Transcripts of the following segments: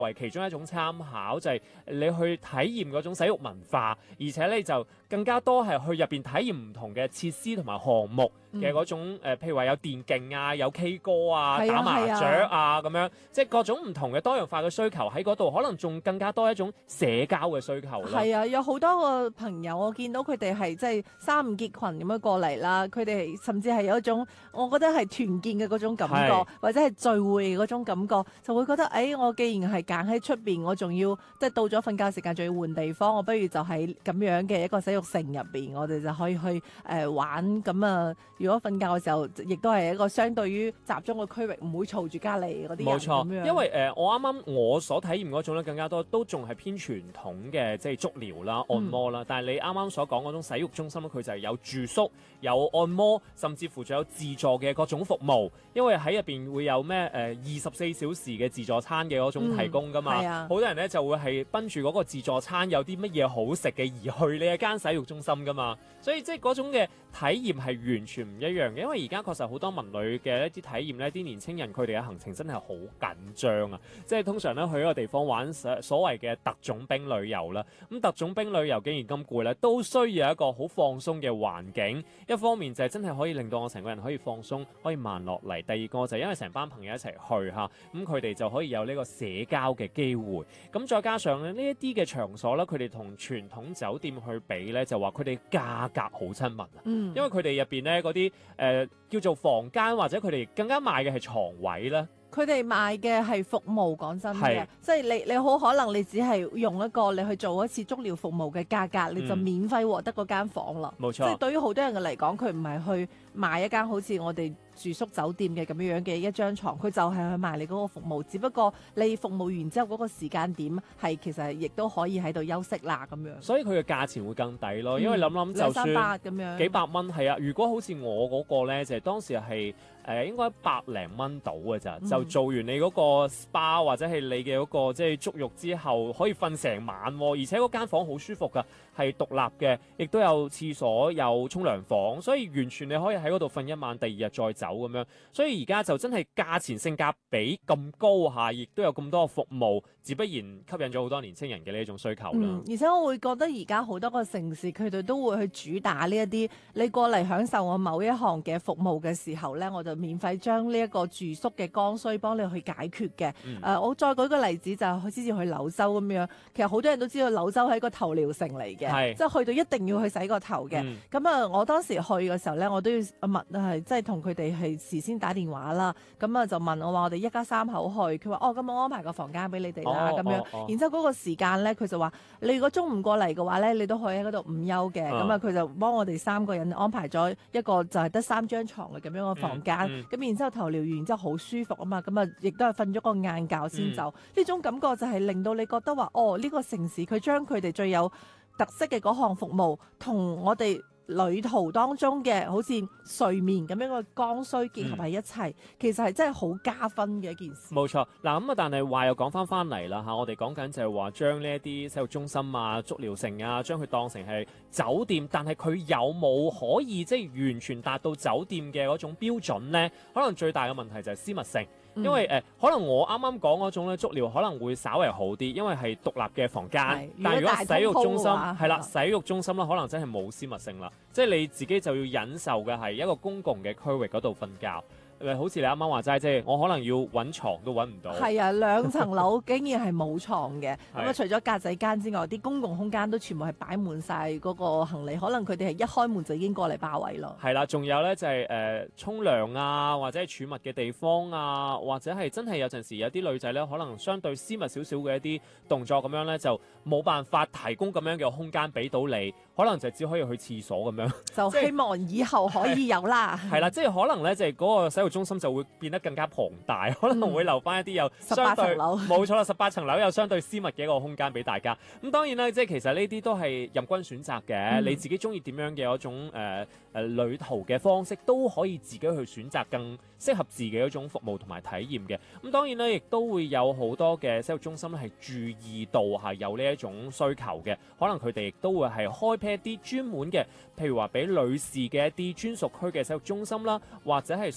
為其中一種參考，就係你去體驗嗰種洗浴文化，而且咧就更加多係去入邊體驗唔同嘅設施同埋項目嘅嗰種譬如話有電競啊、有 K 歌啊、打麻雀啊咁樣，即係各種唔同嘅多樣化嘅需求喺嗰度，可能仲更加多一種社交嘅需求啦。 係啊，有好多個朋友我見到佢哋係即係三五結群咁樣過嚟啦，佢哋甚至係有一種我覺得係團建嘅嗰種感覺，或者係聚會嘅嗰種感覺，就會覺得我既然係揀喺出邊，我仲要即係到咗瞓覺時間仲要換地方，我不如就喺咁樣嘅一個洗浴城入邊，我哋就可以去玩咁啊。如果瞓覺嘅時候，亦都係一個相對於集中嘅區域，唔會嘈住隔離嗰啲人。冇錯， 因為我啱啱我所體驗嗰種咧，更加多都仲係偏傳統嘅，即係足療啦、按摩啦。但係你啱啱所講嗰種洗浴中心咧，佢就係有住宿、有按摩，甚至乎仲有自助嘅各種服務。因為喺入邊會有咩24小時嘅自助餐嘅嗰種提供㗎嘛。好多人咧就會係奔住嗰個自助餐有啲乜嘢好食嘅而去呢一間洗浴中心㗎嘛。所以即係嗰種嘅體驗係完全唔一樣嘅，因為而家確實好多文旅嘅一啲體驗呢，啲年青人佢哋嘅行程真係好緊張啊！即係通常咧去一個地方玩所謂嘅特種兵旅遊啦，咁特種兵旅遊既然咁攰咧，都需要一個好放鬆嘅環境。一方面就係真係可以令到我成個人可以放鬆，可以慢落嚟；第二個就係因為成班朋友一齊去嚇，咁佢哋就可以有呢個社交嘅機會。咁再加上咧呢一啲嘅場所咧，佢哋同傳統酒店去比咧，就話佢哋價格好親民啊！因為佢哋入邊咧嗰啲叫做房間，或者佢哋更加賣嘅係床位啦。 佢哋賣嘅係服務，講真嘅，即係你好可能你只係用一個你去做一次足療服務嘅價格，你就免費獲得嗰間房啦。 冇錯， 即係對於好多人嘅嚟講，佢唔係去買一間好似我哋住宿酒店嘅咁樣嘅一張床，佢就係去賣你嗰個服務。只不過你服務完之後嗰個時間點係其實亦都可以喺度休息啦咁樣。所以佢嘅價錢會更抵咯，因為諗就算 200-300咁樣幾百蚊係啊。如果好似我嗰個咧，就係當時係應該100零蚊到嘅咋，就做完你嗰個 SPA 或者係你嘅嗰個即係足浴之後，可以瞓成晚，而且嗰間房好舒服㗎，係獨立嘅，亦都有廁所、有沖涼房，所以完全你可以喺嗰度瞓一晚，第二日再走咁樣。所以而家就真係價錢性價比咁高下，亦都有咁多服務，自不然吸引咗好多年青人嘅呢一種需求啦。 而且我會覺得而家好多個城市佢哋都會去主打呢一啲，你過嚟享受我某一項嘅服務嘅時候呢，我就免費將呢一個住宿嘅剛需幫你去解決嘅。我再舉個例子就係之前去柳州咁樣，其實好多人都知道柳州係一個頭療城嚟嘅，即係去到一定要去洗個頭嘅。咁我當時去嘅時候呢，我都要問即係同佢哋係事先打電話啦。咁就問我話我哋一家3口去，佢話咁我安排個房間俾你哋啦咁樣。然之後嗰個時間呢，佢就話你如果中午過嚟嘅話呢，你都可以喺嗰度午休嘅。咁佢就幫我哋3個人安排咗一個就係得3張床嘅咁樣嘅房間。咁然之後頭療完之後好舒服啊嘛，咁亦都係瞓咗個晏覺先走。呢種感覺就係令到你覺得話呢個城市佢將佢哋最有特色嘅嗰項服務同我哋旅途當中嘅好似睡眠咁樣嘅剛需結合喺一齊，其實係真係好加分嘅一件事。 冇錯，嗱咁但係話又講翻嚟啦嚇，我哋講緊就係話將呢一啲洗浴中心啊、足療城啊，將佢當成係酒店，但係佢有冇可以即係完全達到酒店嘅嗰種標準呢？可能最大嘅問題就係私密性。因為可能我啱啱講嗰種咧足療可能會稍為好啲，因為係獨立嘅房間。但係如果洗浴中心係啦，洗浴中心咧可能真係冇私密性啦，即係你自己就要忍受嘅係一個公共嘅區域嗰度瞓覺。好似你啱啱話齋，即係我可能要揾床都揾唔到。 係啊，2層樓竟然係冇床嘅。咁除咗格仔間之外，啲公共空間都全部係擺滿晒嗰個行李，可能佢哋係一開門就已經過嚟霸位咯。 係啦，仲有咧就係沖涼啊，或者係儲物嘅地方啊，或者係真係有陣時有啲女仔咧，可能相對私密少少嘅一啲動作咁樣咧，就冇辦法提供咁樣嘅空間俾到你，可能就只可以去廁所咁樣。 就希望以後可以有啦。 係啦，即係可能咧就係嗰個洗浴中心就會變得更加龐大，可能會留翻一啲有相對 18層樓， 冇錯啦，18層樓有相對私密嘅一個空間俾大家。咁當然啦，即係其實呢啲都係任君選擇嘅，你自己中意點樣嘅嗰種旅途嘅方式，都可以自己去選擇更適合自己嗰種服務同埋體驗嘅。咁當然咧，亦都會有好多嘅洗浴中心咧係注意到係有呢一種需求嘅，可能佢哋亦都會係開闢一啲專門嘅，譬如話俾女士嘅一啲專屬區嘅洗浴中心啦，或者係所謂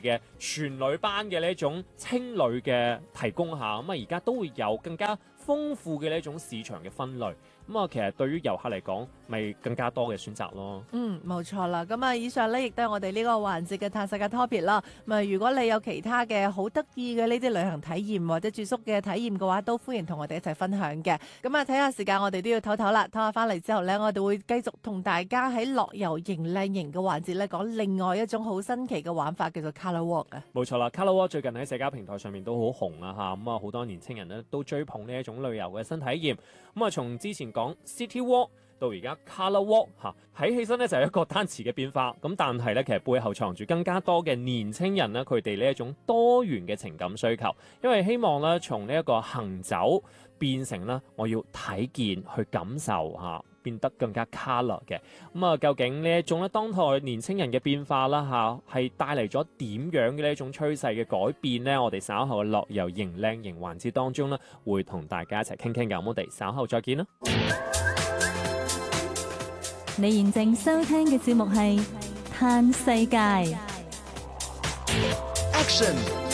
嘅全女班嘅呢一種青旅嘅提供下，咁啊而家都會有更加豐富嘅呢一種市場嘅分類。咁啊，其實對於遊客嚟講，咪更加多嘅選擇咯。 冇錯啦。咁啊，以上咧亦都係我哋呢個環節嘅探世界 topic 啦。咁啊，如果你有其他嘅好得意嘅呢啲旅行體驗或者住宿嘅體驗嘅話，都歡迎同我哋一齊分享嘅。咁啊，睇下時間，我哋都要唞唞啦。唞下翻嚟之後咧，我哋會繼續同大家喺樂遊營靚營嘅環節咧，講另外一種好新奇嘅玩法，叫做 Colour Walk 啊。 冇錯啦，Colour Walk 最近喺社交平台上面都好紅啊嚇，咁啊好多年青人咧都追捧呢一種旅遊嘅新體驗。咁啊，從之前講 City Walk 到而家 Colour Walk 嚇，睇起身咧就係一個單詞嘅變化，咁但係咧其實背後藏住更加多嘅年青人咧，佢哋呢一種多元嘅情感需求，因為希望咧從呢一個行走變成咧我要睇見去感受嚇，變得更加 colour 嘅。咁啊，究竟呢一種咧當代年青人嘅變化啦嚇，係帶嚟咗點樣嘅呢一種趨勢嘅改變呢？我哋稍後嘅樂遊營靚營環節當中咧，會同大家一齊傾傾嘅。咁我哋稍後再見啦。 你現正收聽嘅節目係《嘆世界》。 Action